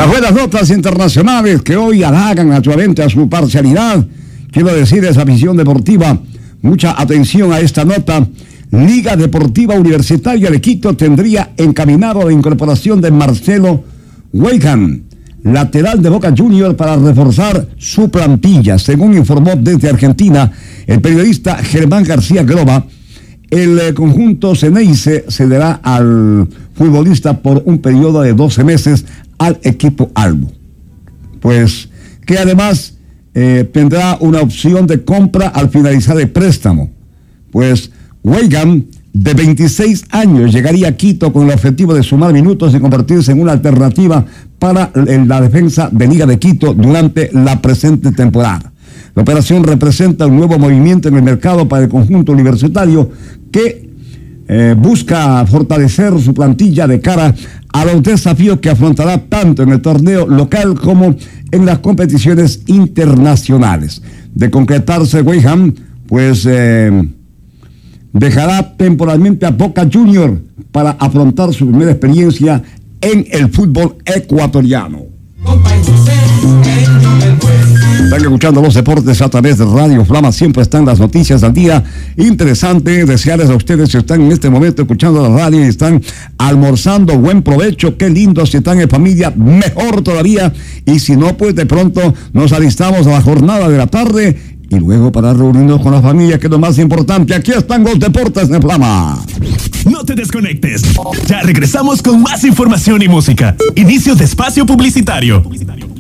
Las buenas notas internacionales que hoy halagan naturalmente a su parcialidad. Quiero decir, esa visión deportiva. Mucha atención a esta nota. Liga Deportiva Universitaria de Quito tendría encaminado la incorporación de Marcelo Weigham, lateral de Boca Juniors, para reforzar su plantilla. Según informó desde Argentina el periodista Germán García Groba, el conjunto Ceneice cederá al futbolista por un periodo de 12 meses al equipo albo. Pues que además tendrá una opción de compra al finalizar el préstamo. Pues Weigham, de 26 años, llegaría a Quito con el objetivo de sumar minutos y convertirse en una alternativa para la defensa de Liga de Quito durante la presente temporada. La operación representa un nuevo movimiento en el mercado para el conjunto universitario que busca fortalecer su plantilla de cara a los desafíos que afrontará tanto en el torneo local como en las competiciones internacionales. De concretarse Weigham, pues dejará temporalmente a Boca Juniors para afrontar su primera experiencia en el fútbol ecuatoriano. Están escuchando los deportes a través de Radio Flama. Siempre están las noticias al día. Interesante desearles a ustedes, si están en este momento escuchando la radio y están almorzando, buen provecho. Qué lindo. Si están en familia, mejor todavía. Y si no, pues de pronto nos alistamos a la jornada de la tarde y luego para reunirnos con la familia, que es lo más importante. Aquí están los deportes de Flama. No te desconectes. Ya regresamos con más información y música. Inicio de espacio publicitario.